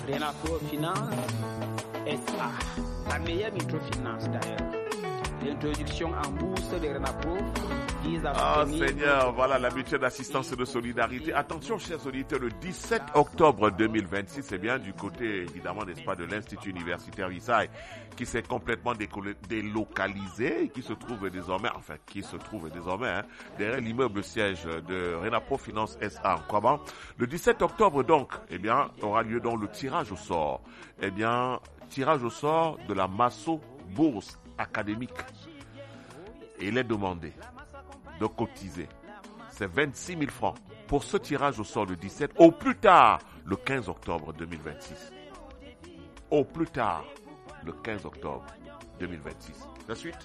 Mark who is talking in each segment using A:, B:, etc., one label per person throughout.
A: Renapo Finance SA, la meilleure microfinance d'ailleurs. L'introduction en bourse de Renapo vise à soutenir...
B: Seigneur, voilà la mutuelle d'assistance et de solidarité. Attention, chers auditeurs, le 17 octobre 2026, c'est bien du côté, évidemment, n'est-ce pas, de l'Institut universitaire Visaï, qui s'est complètement délocalisé et qui se trouve désormais, derrière l'immeuble siège de Renapo Finance SA en Kwaban. Le 17 octobre, donc, aura lieu donc le tirage au sort. Tirage au sort de la Masso Bourse académique. Et il est demandé de cotiser. C'est 26 000 francs pour ce tirage au sort le 17, au plus tard le 15 octobre 2026. Au plus tard le 15 octobre 2026. La suite.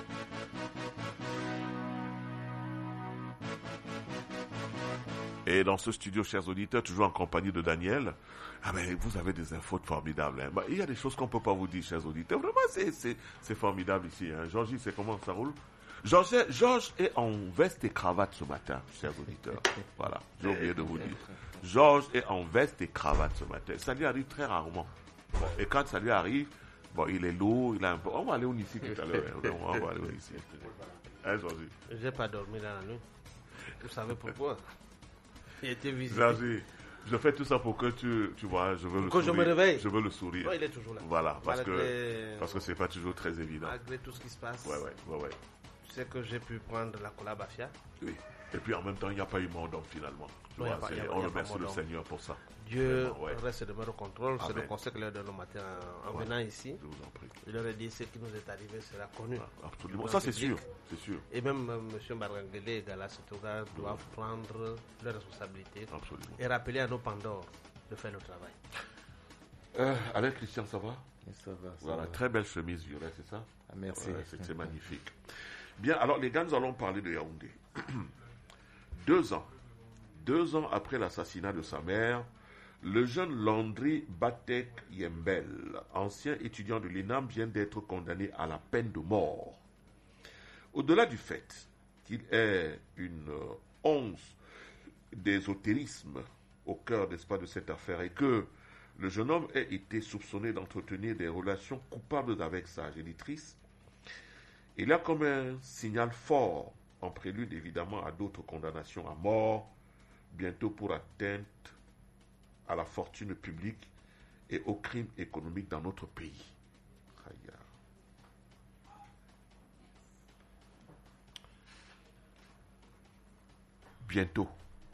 B: Et dans ce studio, chers auditeurs, toujours en compagnie de Daniel, vous avez des infos formidables. Hein. Il y a des choses qu'on ne peut pas vous dire, chers auditeurs. Vraiment, c'est formidable ici. Hein. Georges, c'est comment ça roule? Georges est en veste et cravate ce matin, chers auditeurs. Voilà, j'ai oublié de vous dire. Georges est en veste et cravate ce matin. Ça lui arrive très rarement. Et quand ça lui arrive, il est lourd, il a un peu... On va aller au Nissi tout à l'heure. On va aller au Nissi. Hein, Georges?
C: Je n'ai pas dormi dans la nuit. Vous savez pourquoi? Il était visité.
B: Je fais tout ça pour que tu vois, je veux le sourire.
C: Je me réveille.
B: Je veux le sourire.
C: Non, il est toujours là.
B: Voilà, parce que c'est pas toujours très évident.
C: Malgré tout ce qui se passe.
B: Ouais.
C: Tu sais que j'ai pu prendre la Colabafia.
B: Oui. Et puis en même temps, il n'y a pas eu mort d'homme finalement. On remercie le Seigneur pour ça.
C: Dieu reste de au contrôle. C'est le conseil que leur donne le matin en venant ici.
B: Je vous en prie.
C: Il leur a dit ce qui nous est arrivé sera connu.
B: Absolument. Ça, c'est sûr.
C: Et même M. Barangele et Gala Setoga doivent prendre leurs responsabilités.
B: Absolument.
C: Et rappeler à nos Pandores de faire le travail.
B: Alain Christian, ça va?
D: Ça va.
B: Voilà, très belle chemise violet, c'est ça?
D: Merci.
B: C'est magnifique. Bien, alors les gars, nous allons parler de Yaoundé. 2 ans après l'assassinat de sa mère, le jeune Landry Batek Yembel, ancien étudiant de l'ENAM, vient d'être condamné à la peine de mort. Au-delà du fait qu'il est une once d'ésotérisme au cœur, n'est-ce pas, de cette affaire et que le jeune homme ait été soupçonné d'entretenir des relations coupables avec sa génitrice, il y a comme un signal fort, en prélude évidemment à d'autres condamnations à mort, bientôt pour atteinte à la fortune publique et aux crimes économiques dans notre pays. Bientôt.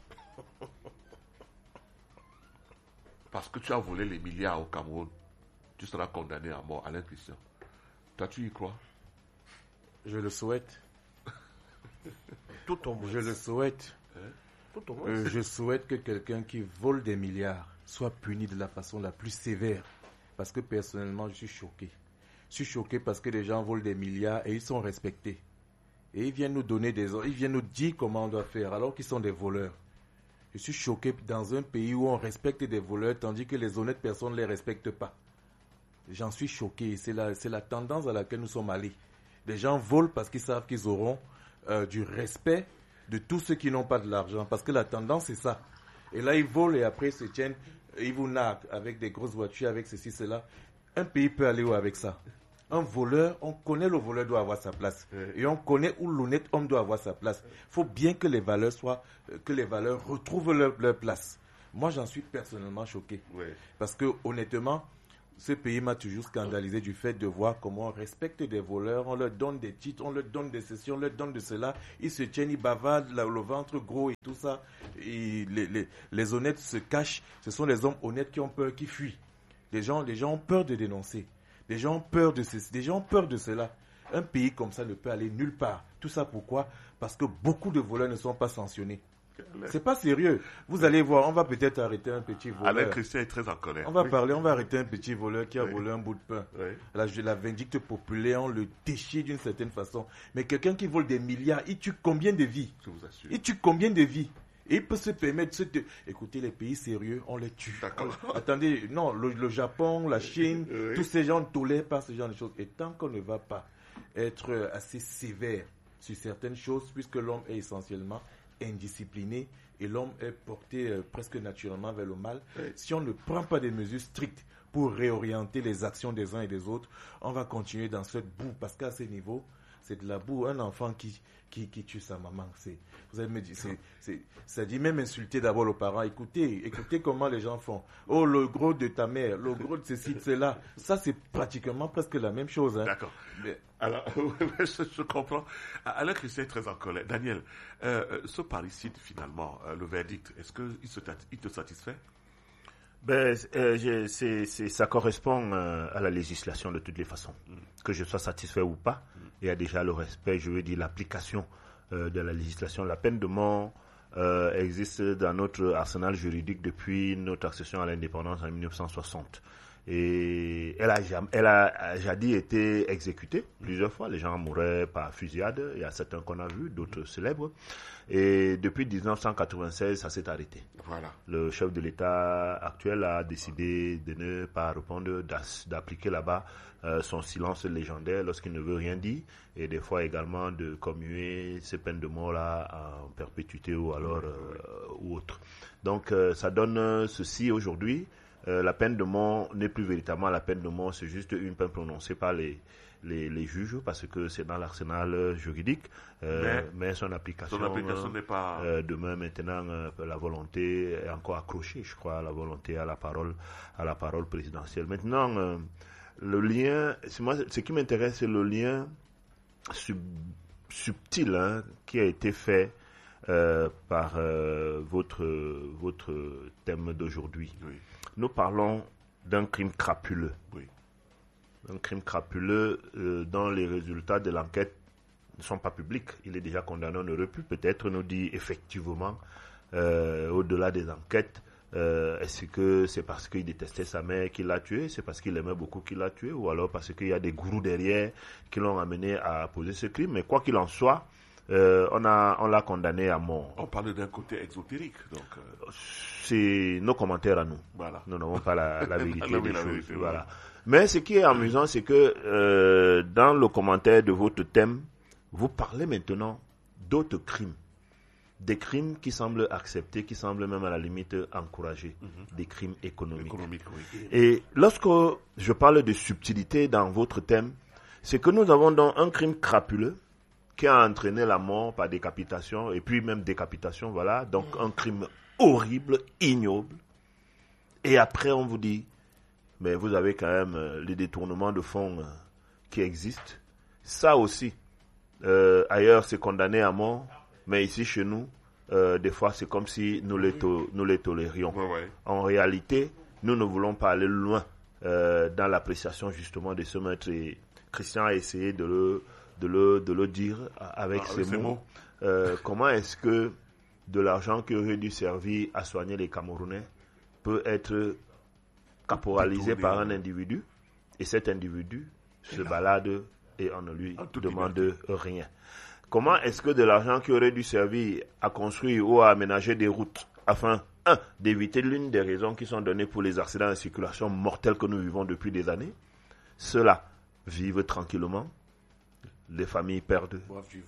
B: Parce que tu as volé les milliards au Cameroun, tu seras condamné à mort. Alain Christian, toi tu y crois?
D: Je le souhaite.
C: Tout au moins.
D: Je le souhaite.
C: Tout au moins.
D: Je souhaite que quelqu'un qui vole des milliards soit puni de la façon la plus sévère. Parce que personnellement, je suis choqué. Je suis choqué parce que les gens volent des milliards et ils sont respectés. Et ils viennent nous donner ils viennent nous dire comment on doit faire alors qu'ils sont des voleurs. Je suis choqué dans un pays où on respecte des voleurs tandis que les honnêtes personnes ne les respectent pas. J'en suis choqué. C'est la tendance à laquelle nous sommes allés. Les gens volent parce qu'ils savent qu'ils auront du respect de tous ceux qui n'ont pas de l'argent. Parce que la tendance, c'est ça. Et là, ils volent et après, ils se tiennent, ils vous narguent avec des grosses voitures, avec ceci, cela. Un pays peut aller où avec ça? Un voleur, on connaît le voleur doit avoir sa place. Et on connaît où l'honnête homme doit avoir sa place. Il faut bien que les valeurs retrouvent leur place. Moi, j'en suis personnellement choqué. Parce que, honnêtement, ce pays m'a toujours scandalisé du fait de voir comment on respecte des voleurs, on leur donne des titres, on leur donne des sessions, on leur donne de cela. Ils se tiennent, ils bavardent, le ventre gros et tout ça. Et les honnêtes se cachent. Ce sont les hommes honnêtes qui ont peur, qui fuient. Les gens ont peur de dénoncer. Les gens ont peur de ceci, les gens ont peur de cela. Un pays comme ça ne peut aller nulle part. Tout ça pourquoi? Parce que beaucoup de voleurs ne sont pas sanctionnés. C'est pas sérieux. Vous allez voir, on va peut-être arrêter un petit voleur.
B: Alain Christian est très en colère.
D: On va arrêter un petit voleur qui a volé un bout de pain. La vindicte populaire, on le déchire d'une certaine façon. Mais quelqu'un qui vole des milliards, il tue combien de vies?
B: Je vous assure.
D: Il tue combien de vies? Et il peut se permettre écoutez, les pays sérieux, on les tue. Attendez, non, le Japon, la Chine, tous ces gens ne tolèrent pas ce genre de choses. Et tant qu'on ne va pas être assez sévère sur certaines choses, puisque l'homme est essentiellement indiscipliné et l'homme est porté presque naturellement vers le mal. Si on ne prend pas des mesures strictes pour réorienter les actions des uns et des autres, on va continuer dans cette boue, parce qu'à ce niveau, c'est de la boue. Un enfant qui tue sa maman, vous allez me dire, ça dit même insulter d'abord le parent. Écoutez comment les gens font. Oh, le gros de ta mère, le gros de ceci, de cela. Ça, c'est pratiquement presque la même chose. Hein.
B: D'accord. Alors, je comprends. Alain Christian est très en colère. Daniel, ce parricide, finalement, le verdict, est-ce qu'il te satisfait?
E: Ça correspond à la législation de toutes les façons. Que je sois satisfait ou pas, il y a déjà le respect, je veux dire l'application de la législation. La peine de mort existe dans notre arsenal juridique depuis notre accession à l'indépendance en 1960. Et elle a jadis été exécutée plusieurs fois. Les gens mouraient par fusillade. Il y a certains qu'on a vus, d'autres célèbres. Et depuis 1996, ça s'est arrêté.
B: Voilà.
E: Le chef de l'État actuel a décidé de ne pas répondre, d'appliquer là-bas son silence légendaire lorsqu'il ne veut rien dire, et des fois également de commuer ces peines de mort-là en perpétuité ou alors ou autre. Donc ça donne ceci aujourd'hui. La peine de mort n'est plus véritablement la peine de mort, c'est juste une peine prononcée par les juges, parce que c'est dans l'arsenal juridique, mais son application
B: n'est pas...
E: demain, maintenant, la volonté est encore accrochée, je crois, à la volonté, à la parole présidentielle. Maintenant, le lien, moi, ce qui m'intéresse, c'est le lien subtil qui a été fait par votre thème d'aujourd'hui.
B: Oui.
E: Nous parlons d'un crime crapuleux.
B: Oui.
E: Un crime crapuleux dont les résultats de l'enquête ne sont pas publics. Il est déjà condamné, on aurait pu peut-être nous dire effectivement, au-delà des enquêtes, est-ce que c'est parce qu'il détestait sa mère qu'il l'a tué, c'est parce qu'il aimait beaucoup qu'il l'a tué, ou alors parce qu'il y a des gourous derrière qui l'ont amené à poser ce crime. Mais quoi qu'il en soit, on l'a condamné à mort.
B: On parle d'un côté exotérique, donc...
E: C'est nos commentaires à nous.
B: Voilà.
E: Nous n'avons pas la vérité des choses.
B: Vérité,
E: voilà. Mais ce qui est amusant, c'est que dans le commentaire de votre thème, vous parlez maintenant d'autres crimes. Des crimes qui semblent acceptés, qui semblent même à la limite encouragés. Des crimes économiques.
B: Oui.
E: Et lorsque je parle de subtilité dans votre thème, c'est que nous avons donc un crime crapuleux qui a entraîné la mort par décapitation, et puis même décapitation, voilà. Donc un crime horrible, ignoble. Et après, on vous dit, mais vous avez quand même les détournements de fonds qui existent. Ça aussi, ailleurs, c'est condamné à mort. Mais ici, chez nous, des fois, c'est comme si nous les tolérions.
B: Ouais.
E: En réalité, nous ne voulons pas aller loin dans l'appréciation, justement, de ce maître. Et Christian a essayé de le dire avec ces mots. Comment est-ce que de l'argent qui aurait dû servir à soigner les Camerounais peut être caporalisé par un individu, et cet individu se balade et on ne lui demande rien. Comment est-ce que de l'argent qui aurait dû servir à construire ou à aménager des routes afin, d'éviter l'une des raisons qui sont données pour les accidents de circulation mortels que nous vivons depuis des années, ceux-là vivent tranquillement, les familles perdent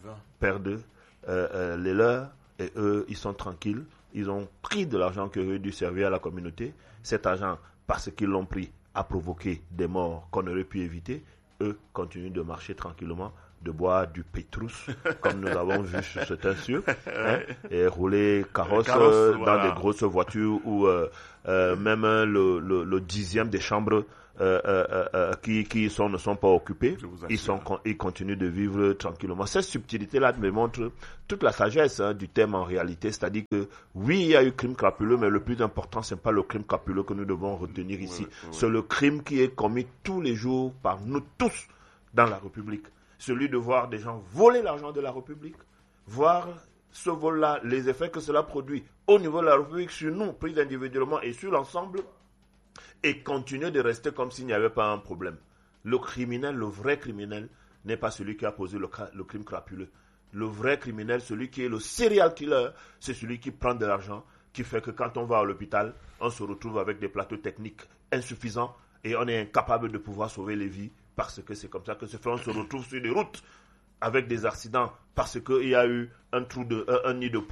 E: les leurs, et eux, ils sont tranquilles. Ils ont pris de l'argent qui aurait dû servir à la communauté. Cet argent, parce qu'ils l'ont pris, a provoqué des morts qu'on aurait pu éviter. Eux continuent de marcher tranquillement, de boire du pétrus, comme nous l'avons vu sur certains cieux, et rouler carrosse dans des grosses voitures où même le dixième des chambres qui ne sont pas occupés, ils continuent de vivre tranquillement. Cette subtilité-là me montre toute la sagesse du thème en réalité, c'est-à-dire que oui, il y a eu crime crapuleux, mais le plus important, ce n'est pas le crime crapuleux que nous devons retenir ici. C'est le crime qui est commis tous les jours par nous tous dans la République. Celui de voir des gens voler l'argent de la République, voir ce vol-là, les effets que cela produit au niveau de la République sur nous, pris individuellement et sur l'ensemble, et continuer de rester comme s'il n'y avait pas un problème. Le criminel, le vrai criminel, n'est pas celui qui a posé le crime crapuleux. Le vrai criminel, celui qui est le serial killer, c'est celui qui prend de l'argent, qui fait que quand on va à l'hôpital, on se retrouve avec des plateaux techniques insuffisants et on est incapable de pouvoir sauver les vies parce que c'est comme ça que se fait. On se retrouve sur des routes avec des accidents parce qu'il y a eu un nid de poule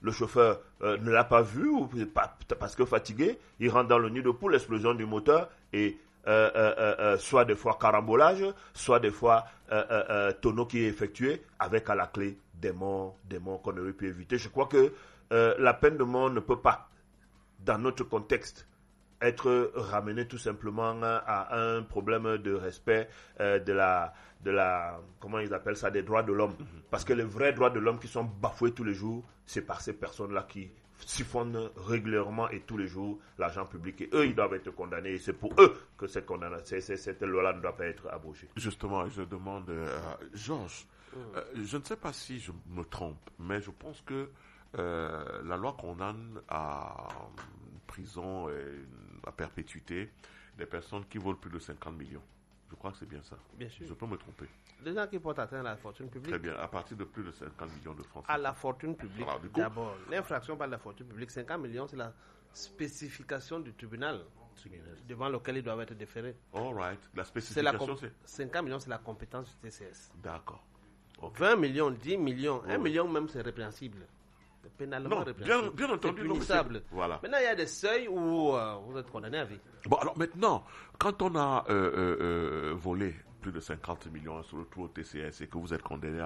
E: le chauffeur ne l'a pas vu ou parce que fatigué, il rentre dans le nid de poule, explosion du moteur et soit des fois carambolage, soit des fois tonneau qui est effectué avec à la clé des morts qu'on aurait pu éviter. Je crois que la peine de mort ne peut pas, dans notre contexte, être ramenée tout simplement à un problème de respect de la comment ils appellent ça, des droits de l'homme. Parce que les vrais droits de l'homme qui sont bafoués tous les jours, c'est par ces personnes-là qui siphonnent régulièrement et tous les jours l'argent public. Et eux, ils doivent être condamnés. Et c'est pour eux que cette loi-là ne doit pas être abrogée.
B: Justement, je demande à Georges, je ne sais pas si je me trompe, mais je pense que la loi condamne à prison à perpétuité des personnes qui volent plus de 50 millions. Je crois que c'est bien ça.
C: Bien sûr.
B: Je peux me tromper.
C: Les gens qui portent atteinte à la fortune publique.
B: Très bien, à partir de plus de 50 millions de francs.
C: À la fortune publique,
B: Alors, du coup,
C: d'abord. L'infraction par la fortune publique, 50 millions, c'est la spécification du tribunal devant lequel ils doivent être déférés.
B: All right. La spécification, c'est...
C: 50 millions, c'est la compétence du TCS.
B: D'accord. Okay.
C: 20 millions, 10 millions, 1 million même, c'est répréhensible. C'est pénalement
B: Non,
C: répréhensible.
B: bien entendu.
C: C'est punissable.
B: Voilà.
C: Maintenant, il y a des seuils où vous êtes condamné à vie.
B: Bon, alors maintenant, quand on a volé plus de 50 millions sur le tour au TCS et que vous êtes condamné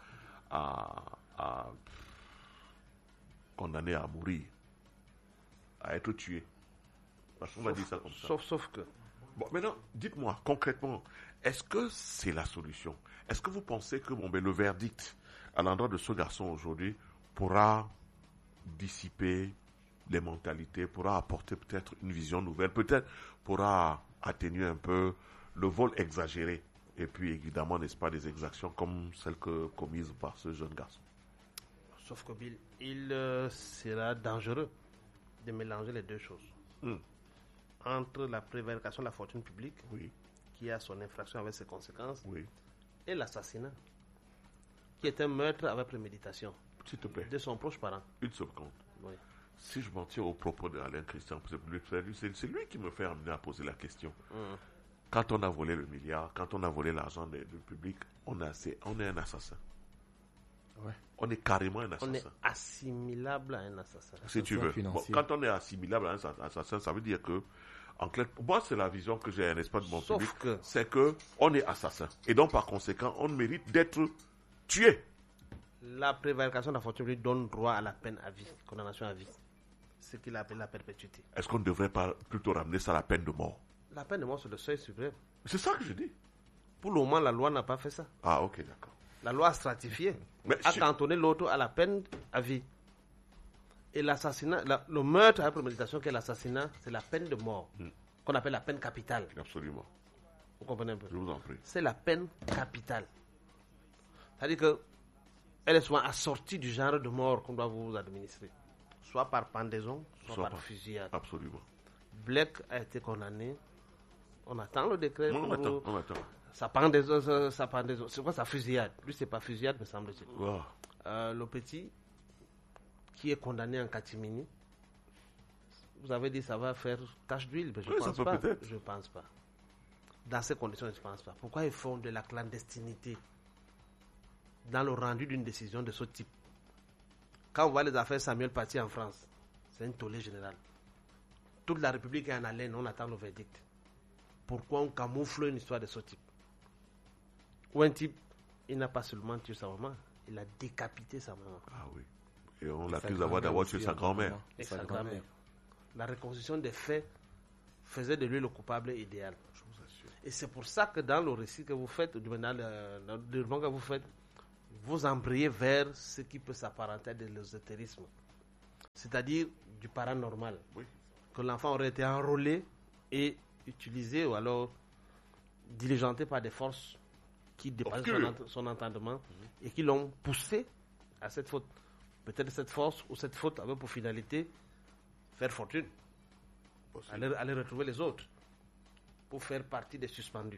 B: à mourir, à être tué. On va dire ça comme ça.
C: Sauf que.
B: Bon, maintenant, dites-moi concrètement, est-ce que c'est la solution? Est-ce que vous pensez que le verdict à l'endroit de ce garçon aujourd'hui pourra dissiper les mentalités, pourra apporter peut-être une vision nouvelle, peut-être pourra atténuer un peu le vol exagéré et puis évidemment, n'est-ce pas, des exactions comme celles commises par ce jeune garçon?
C: Sauf que Bill, il sera dangereux de mélanger les deux choses. Entre la prévarication de la fortune publique,
B: oui,
C: qui a son infraction avec ses conséquences,
B: oui,
C: et l'assassinat, qui est un meurtre avec préméditation.
B: S'il te plaît.
C: De son proche parent.
B: Une seconde.
C: Oui.
B: Si je m'en tiens au propos de Alain Christian, c'est lui qui me fait amener à poser la question. Quand on a volé le milliard, quand on a volé l'argent du public, on est un assassin.
D: Ouais.
B: On est carrément un assassin.
C: On est assimilable à un assassin.
B: Si tu veux. Bon, quand on est assimilable à un assassin, ça veut dire que, en clair, moi, c'est la vision que j'ai, n'est-ce pas, de mon public. C'est que on est assassin. Et donc, par conséquent, on mérite d'être tué.
C: La prévarication de la fortune publique donne droit à la peine à vie, condamnation à vie. Ce qu'il appelle la perpétuité.
B: Est-ce qu'on ne devrait pas plutôt ramener ça à la peine de mort?
C: La peine de mort, c'est le seuil suprême.
B: C'est ça que je dis.
C: Pour le moment, la loi n'a pas fait ça.
B: Ah, ok, d'accord.
C: La loi a stratifié, a cantonné l'autre à la peine à vie. Et l'assassinat, le meurtre avec préméditation, qui est l'assassinat, c'est la peine de mort, qu'on appelle la peine capitale.
B: Absolument.
C: Vous comprenez un peu?
B: Je vous en prie.
C: C'est la peine capitale. C'est-à-dire que elle est souvent assortie du genre de mort qu'on doit vous administrer. Soit par pendaison, soit par fusillade.
B: Absolument.
C: Blake a été condamné. On attend le décret.
B: On attend.
C: Sa pendaison, c'est quoi sa fusillade? Lui, c'est pas fusillade, me semble-t-il.
B: Wow.
C: Le petit, qui est condamné en catimini, vous avez dit ça va faire tache d'huile, mais je ne pense pas. Je pense pas. Dans ces conditions, je ne pense pas. Pourquoi ils font de la clandestinité dans le rendu d'une décision de ce type? Quand on voit les affaires Samuel Paty en France, c'est un tollé général. Toute la République est en haleine, on attend le verdict. Pourquoi on camoufle une histoire de ce type? Ou un type, il n'a pas seulement tué sa maman, il a décapité sa maman.
B: Ah oui. Et on l'accuse d'avoir tué sa grand-mère.
C: Et sa grand-mère. La reconstitution des faits faisait de lui le coupable idéal. Je vous assure. Et c'est pour ça que dans le récit que vous faites, dans le développement que vous faites, vous embrayez vers ce qui peut s'apparenter à de l'ésotérisme. C'est-à-dire du paranormal.
B: Oui.
C: Que l'enfant aurait été enrôlé et utilisé ou alors diligenté par des forces qui dépassent son entendement et qui l'ont poussé à cette faute. Peut-être cette force ou cette faute avait pour finalité faire fortune, aller retrouver les autres pour faire partie des suspendus.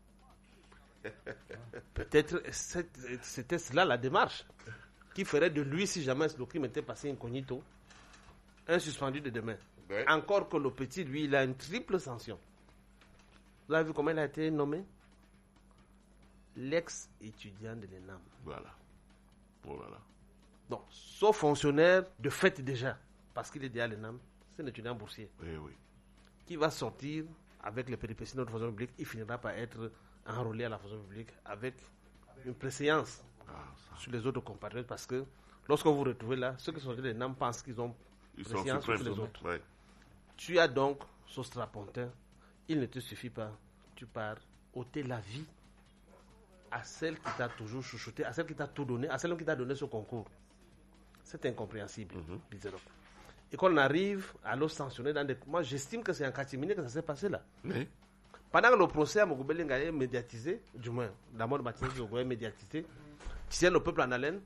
C: Peut-être c'était cela la démarche qui ferait de lui, si jamais le crime était passé incognito, un suspendu de demain. Ouais. Encore que le petit, lui, il a une triple sanction. Vous avez vu comment il a été nommé? L'ex-étudiant de l'ENAM.
B: Voilà. Oh là là.
C: Donc, son fonctionnaire, de fait déjà, parce qu'il est déjà à l'ENAM, c'est un étudiant boursier.
B: Oui.
C: Qui va sortir avec les péripéties de notre fonction publique, il finira par être enrôlé à la fonction publique avec une préséance sur les autres compatriotes, parce que lorsque vous vous retrouvez là, ceux qui sont sortis de l'ENAM pensent qu'ils ont préséance sur les autres. Ouais. Tu as donc ce strapontin, il ne te suffit pas, tu pars ôter la vie à celle qui t'a toujours chouchouté, à celle qui t'a tout donné, à celle qui t'a donné ce concours. C'est incompréhensible, disons. Et qu'on arrive à le sanctionner dans des... Moi, j'estime que c'est en catimini que ça s'est passé là. Oui. Pendant que le procès à Mogobelinga est médiatisé, du moins, la mort de Mathieu Zogo est médiatisé, tu tiens le peuple en haleine.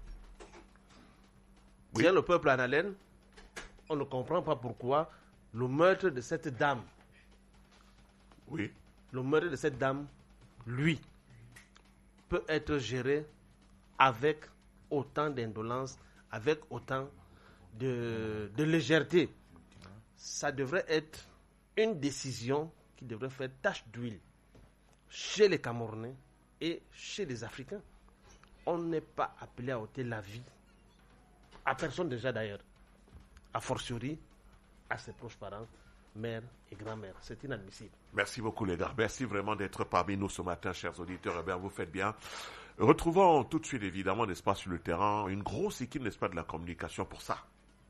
C: Tu tiens le peuple en haleine. On ne comprend pas pourquoi le meurtre de cette dame, le meurtre de cette dame, lui, peut être géré avec autant d'indolence, avec autant de légèreté. Ça devrait être une décision qui devrait faire tache d'huile chez les Camerounais et chez les Africains. On n'est pas appelé à ôter la vie à personne déjà d'ailleurs, a fortiori à ses proches parents, mère et grand-mère. C'est inadmissible.
B: Merci beaucoup les gars. Merci vraiment d'être parmi nous ce matin, chers auditeurs. Eh bien, vous faites bien. Retrouvons tout de suite, évidemment, n'est-ce pas, sur le terrain, une grosse équipe, n'est-ce pas, de la communication pour ça.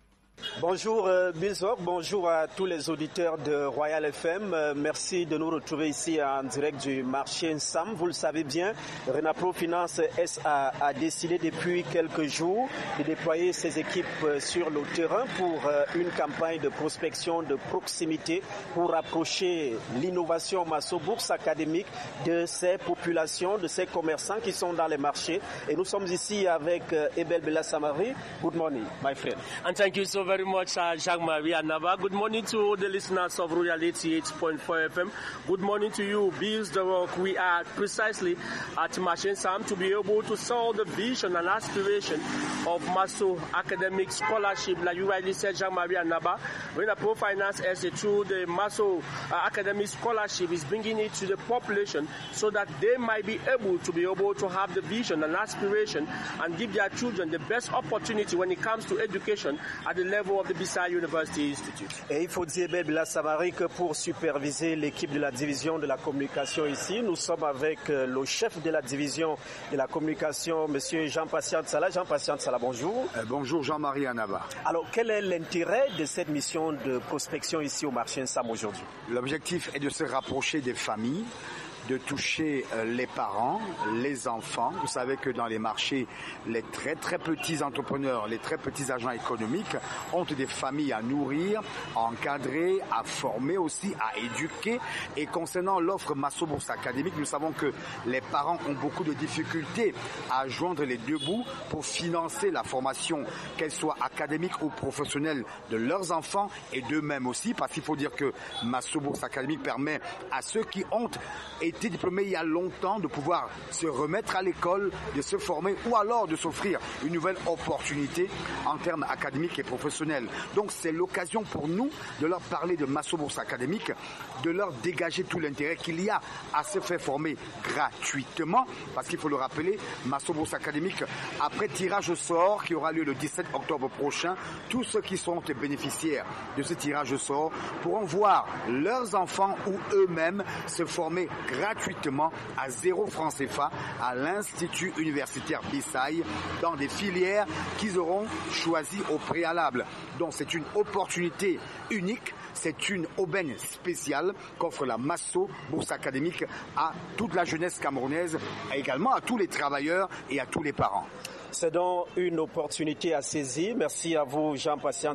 F: Bonjour Bilzor, bonjour à tous les auditeurs de Royal FM. Merci de nous retrouver ici en direct du marché Nsam. Vous le savez bien, Renapro Finance SA a décidé depuis quelques jours de déployer ses équipes sur le terrain pour une campagne de prospection de proximité pour rapprocher l'innovation Masso-Bourse académique de ces populations, de ces commerçants qui sont dans les marchés. Et nous sommes ici avec Ebel Bella-Samari. Good morning, my friend.
G: And thank you so very much, Jean-Marie Anaba. Good morning to the listeners of Royal 88.4 FM. Good morning to you, Bills the Rock. We are precisely at Marché Nsam to be able to sell the vision and aspiration of Masso Academic Scholarship, like you rightly said, Jean-Marie Anaba. Renapro Finance SA through the Masso Academic Scholarship is bringing it to the population so that they might be able to have the vision and aspiration and give their children the best opportunity when it comes to education at the level of the Bissau University Institute.
F: Et il faut dire, Bella Samari, que pour superviser l'équipe de la division de la communication ici, nous sommes avec le chef de la division de la communication, monsieur Jean-Patient Sala. Jean-Patient Sala, bonjour.
H: Bonjour Jean-Marie Anaba.
F: Alors, quel est l'intérêt de cette mission de prospection ici au marché Nsam aujourd'hui?
H: L'objectif est de se rapprocher des familles, de toucher les parents, les enfants. Vous savez que dans les marchés, les très très petits entrepreneurs, les très petits agents économiques ont des familles à nourrir, à encadrer, à former aussi, à éduquer. Et concernant l'offre Masso-Bourse académique, nous savons que les parents ont beaucoup de difficultés à joindre les deux bouts pour financer la formation, qu'elle soit académique ou professionnelle, de leurs enfants et d'eux-mêmes aussi, parce qu'il faut dire que Masso-Bourse académique permet à ceux qui ont été diplômés il y a longtemps de pouvoir se remettre à l'école, de se former ou alors de s'offrir une nouvelle opportunité en termes académiques et professionnels. Donc c'est l'occasion pour nous de leur parler de Masso-Bourse académique, de leur dégager tout l'intérêt qu'il y a à se faire former gratuitement, parce qu'il faut le rappeler, Masso-Bourse académique, après tirage au sort qui aura lieu le 17 octobre prochain, tous ceux qui sont bénéficiaires de ce tirage au sort pourront voir leurs enfants ou eux-mêmes se former gratuitement à 0 francs CFA à l'Institut universitaire Bissau dans des filières qu'ils auront choisies au préalable. Donc c'est une opportunité unique, c'est une aubaine spéciale qu'offre la Masso-Bourse académique à toute la jeunesse camerounaise, et également à tous les travailleurs et à tous les parents.
F: C'est donc une opportunité à saisir. Merci à vous, Jean-Patient